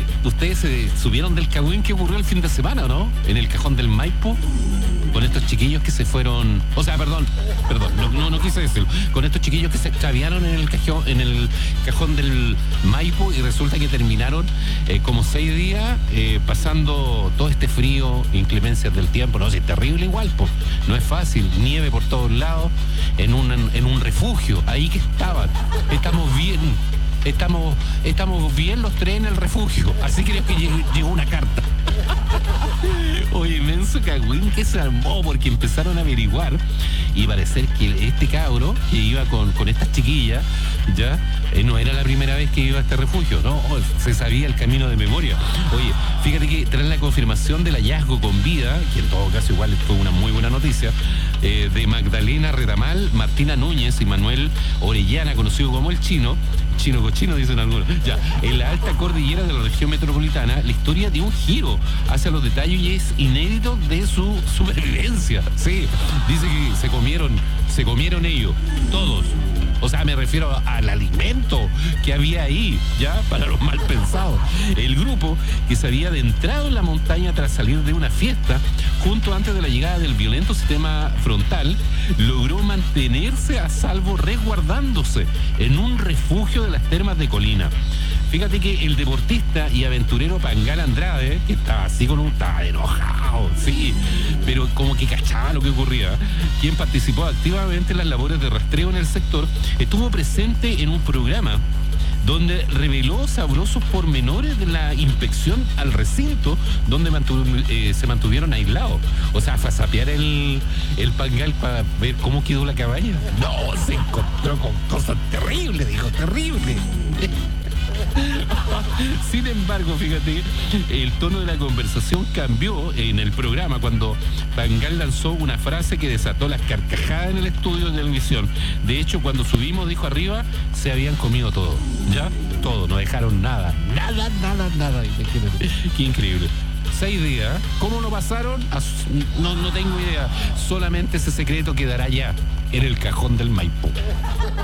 ustedes se subieron del cagüín que ocurrió el fin de semana, ¿no? En el cajón del Maipo, con estos chiquillos que se fueron, o sea, perdón, no quise decirlo, con estos chiquillos que se extraviaron en el cajón del Maipo y resulta que terminaron como 6 días pasando todo este frío, inclemencias del tiempo. No, si es terrible igual, pues no es fácil, nieve por todos lados, en un refugio, ahí que estaban. Estamos bien los tres en el refugio, así creo que llegó una carta. Oye, inmenso cagüín que se armó porque empezaron a averiguar y parecer que este cabro que iba con estas chiquillas ya no era la primera vez que iba a este refugio, no, se sabía el camino de memoria. Oye, fíjate que tras la confirmación del hallazgo con vida, que en todo caso igual fue una muy buena noticia, de Magdalena Retamal, Martina Núñez y Manuel Orellana, conocido como el Chino cochino dicen algunos, ya, en la alta cordillera de la región metropolitana, la historia dio un giro hacia los detalles inéditos de su supervivencia. Sí, dice que se comieron ellos, todos. O sea, me refiero al alimento que había ahí, ya, para los mal pensados. El grupo, que se había adentrado en la montaña tras salir de una fiesta, junto antes de la llegada del violento sistema frontal, logró mantenerse a salvo resguardándose en un refugio de las termas de Colina. Fíjate que el deportista y aventurero Pangal Andrade, que estaba así estaba enojado, sí, pero como que cachaba lo que ocurría, quien participó activamente en las labores de rastreo en el sector, estuvo presente en un programa donde reveló sabrosos pormenores de la inspección al recinto donde se mantuvieron aislados. O sea, fue a sapear el Pangal para ver cómo quedó la cabaña. No, se encontró con cosas terribles, dijo, terribles. Sin embargo, fíjate, el tono de la conversación cambió en el programa cuando Pangal lanzó una frase que desató las carcajadas en el estudio de televisión. De hecho, cuando subimos, dijo arriba, se habían comido todo. ¿Ya? Todo, no dejaron nada. Nada. Imagínate. Qué increíble. 6 días. ¿Cómo lo pasaron? No tengo idea. Solamente ese secreto quedará ya en el cajón del Maipo.